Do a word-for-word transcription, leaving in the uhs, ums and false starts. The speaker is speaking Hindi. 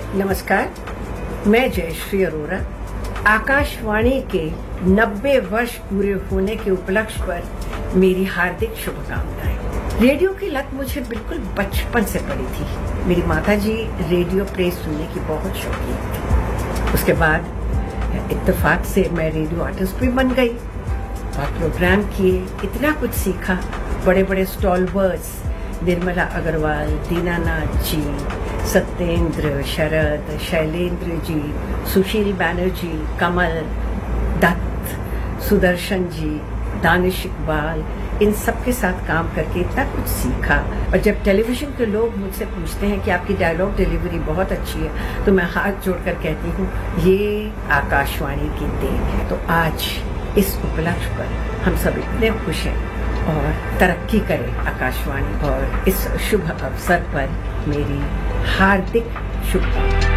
नमस्कार, मैं जयश्री अरोरा। आकाशवाणी के नब्बे वर्ष पूरे होने के उपलक्ष्य पर मेरी हार्दिक शुभकामनाएं। रेडियो की लत मुझे बिल्कुल बचपन से पड़ी थी। मेरी माताजी रेडियो प्ले सुनने की बहुत शौकीन थी। उसके बाद इत्तेफाक से मैं रेडियो आर्टिस्ट भी बन गई और प्रोग्राम किए, इतना कुछ सीखा। बड़े बड़े स्टॉलवर्स निर्मला अग्रवाल, दीनानाथ जी, सत्येंद्र, शरद, शैलेंद्र जी, सुशील बैनर्जी, कमल दत्त, सुदर्शन जी, दानिश इकबाल, इन सब के साथ काम करके इतना कुछ सीखा। और जब टेलीविजन के लोग मुझसे पूछते हैं कि आपकी डायलॉग डिलीवरी बहुत अच्छी है, तो मैं हाथ जोड़कर कहती हूँ ये आकाशवाणी की देन है। तो आज इस उपलक्ष्य पर हम सब इतने खुश हैं और तरक्की करे आकाशवाणी, और इस शुभ अवसर पर मेरी हार्दिक शुभकामनाएं।